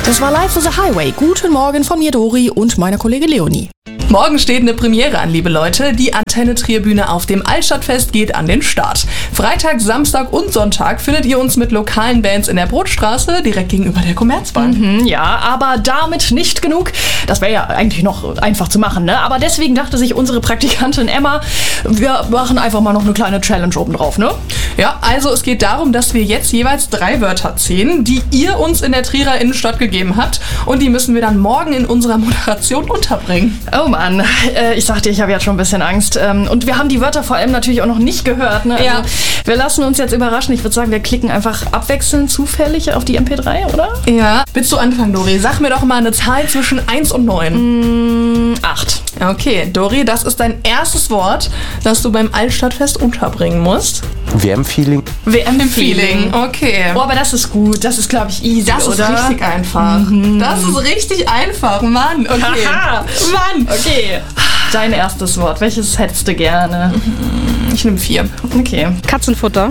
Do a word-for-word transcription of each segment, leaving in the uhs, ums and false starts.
Das war Live is a Highway. Guten Morgen von mir, Dori, und meiner Kollegin Leonie. Morgen steht eine Premiere an, liebe Leute. Die Antenne-Tribüne auf dem Altstadtfest geht an den Start. Freitag, Samstag und Sonntag findet ihr uns mit lokalen Bands in der Brotstraße, direkt gegenüber der Commerzbank. Mhm, ja, aber damit nicht genug. Das wäre ja eigentlich noch einfach zu machen, ne? Aber deswegen dachte sich unsere Praktikantin Emma, wir machen einfach mal noch eine kleine Challenge obendrauf, ne? Ja, also es geht darum, dass wir jetzt jeweils drei Wörter zählen, die ihr uns in der Trierer Innenstadt gegeben habt. Und die müssen wir dann morgen in unserer Moderation unterbringen. Oh Mann, äh, ich sag dir, ich habe jetzt schon ein bisschen Angst. Ähm, und wir haben die Wörter vor allem natürlich auch noch nicht gehört. Ne? Also Ja. Wir lassen uns jetzt überraschen. Ich würde sagen, wir klicken einfach abwechselnd zufällig auf die M P drei, oder? Ja. Willst du anfangen, Dori? Sag mir doch mal eine Zahl zwischen eins und neun. Mm, acht. Okay, Dori, das ist dein erstes Wort, das du beim Altstadtfest unterbringen musst. W M-Feeling. W M-Feeling. Okay. Oh, aber das ist gut. Das ist, glaube ich, easy, Das ist oder? richtig einfach. Das ist richtig einfach, Mann. Okay. Haha. Mann. Okay. Dein erstes Wort. Welches hättest du gerne? Ich nehme vier. Okay. Katzenfutter.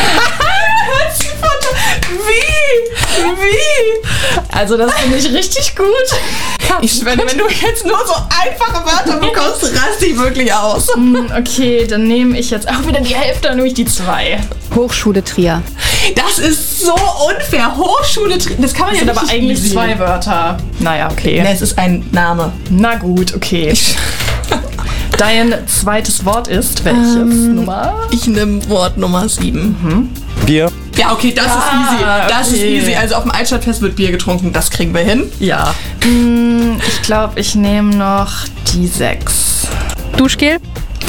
Wie? Wie? Also das finde ich richtig gut. Ich schwöre, wenn du jetzt nur so einfache Wörter bekommst, raste ich wirklich aus. Mm, Okay, dann nehme ich jetzt auch wieder die Hälfte, dann nehme ich die zwei. Hochschule Trier. Das ist so unfair. Hochschule, das kann man Das ja sind aber richtig eigentlich easy. zwei Wörter. Naja, okay. Ne, es ist ein Name. Na gut, okay. Dein zweites Wort ist welches? Ähm, Nummer? Ich nehme Wort Nummer sieben. Bier. Ja, okay, das Ah, ist easy. Das okay. ist easy. Also auf dem Altstadtfest wird Bier getrunken. Das kriegen wir hin. Ja. Mm, Ich glaube, ich nehme noch die sechs. Duschgel.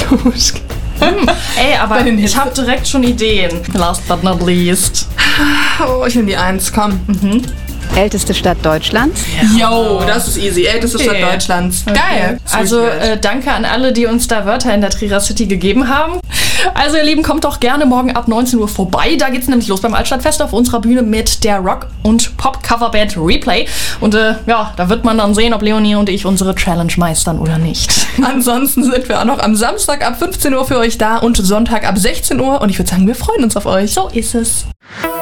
Ey, aber Bei den ich Hitze- habe direkt schon Ideen. Last but not least. Oh, ich nehme die eins. Komm. Älteste Stadt Deutschlands. Yo, das ist easy. Älteste Stadt Okay. Deutschlands. Okay. Geil. Also äh, danke an alle, die uns da Wörter in der Trierer City gegeben haben. Also ihr Lieben, kommt doch gerne morgen ab neunzehn Uhr vorbei. Da geht's nämlich los beim Altstadtfest auf unserer Bühne mit der Rock- und Pop-Coverband Replay. Und äh, ja, da wird man dann sehen, ob Leonie und ich unsere Challenge meistern oder nicht. Ansonsten sind wir auch noch am Samstag ab fünfzehn Uhr für euch da und Sonntag ab sechzehn Uhr. Und ich würde sagen, wir freuen uns auf euch. So ist es.